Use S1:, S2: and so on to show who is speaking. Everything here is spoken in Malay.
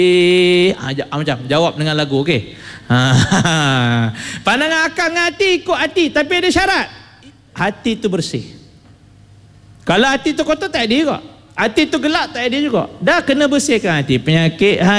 S1: macam jawab dengan lagu, okey. Pandangan akal dengan hati, ikut hati, tapi ada syarat. Hati tu bersih. Kalau hati tu kotor, tak ada juga. Hati tu gelap, tak ada juga. Dah kena bersihkan hati. Penyakit hati